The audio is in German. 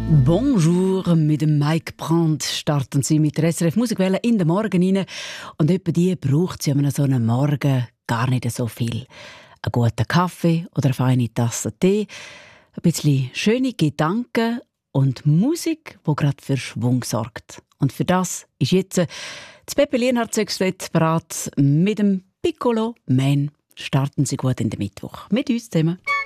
Bonjour, mit dem Mike Brandt starten Sie mit der SRF Musikwelle in den Morgen rein. Und etwa die braucht Sie an so einem Morgen gar nicht so viel. Einen guten Kaffee oder eine feine Tasse Tee, ein bisschen schöne Gedanken und Musik, die gerade für Schwung sorgt. Und für das ist jetzt das Pepe Lienhardt Sextet bereit mit dem Piccolo Man. Starten Sie gut in den Mittwoch. Mit uns zusammen.